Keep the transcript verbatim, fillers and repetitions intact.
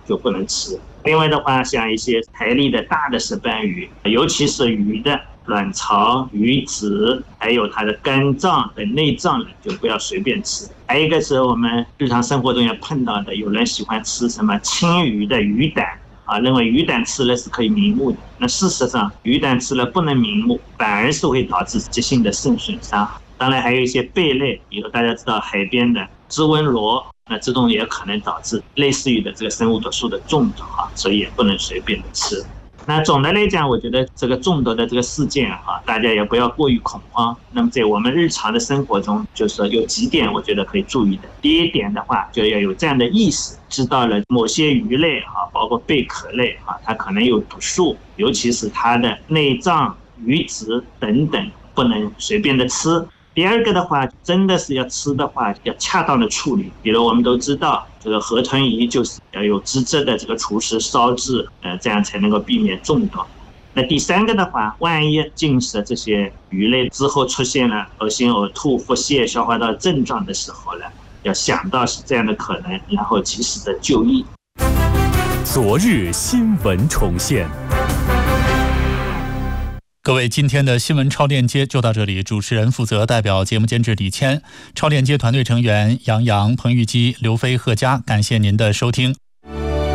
就不能吃。另外的话，像一些海里的大的石斑鱼，尤其是鱼的卵巢、鱼籽，还有它的肝脏的内脏呢，就不要随便吃。还有一个是我们日常生活中也碰到的，有人喜欢吃什么青鱼的鱼胆啊，认为鱼胆吃了是可以明目的。那事实上，鱼胆吃了不能明目，反而是会导致急性的肾损伤。当然还有一些贝类，比如大家知道海边的织纹螺，那这种也可能导致类似于的这个生物毒素的中毒啊，所以也不能随便的吃。那总的来讲，我觉得这个中毒的这个事件哈，大家也不要过于恐慌。那么在我们日常的生活中，就是说有几点我觉得可以注意的。第一点的话，就要有这样的意识，知道了某些鱼类哈，包括贝壳类哈，它可能有毒素，尤其是它的内脏、鱼籽等等，不能随便的吃。第二个的话，真的是要吃的话，要恰当的处理。比如我们都知道，这个河豚鱼就是要有资质的这个厨师烧制，呃，这样才能够避免中毒。那第三个的话，万一进食这些鱼类之后出现了恶心、呕吐、腹泻、消化道症状的时候呢，要想到是这样的可能，然后及时的就医。 昨日新闻重现。各位，今天的新闻超链接就到这里。主持人负责，代表节目监制李谦，超链接团队成员杨洋、彭玉基、刘飞、贺佳，感谢您的收听。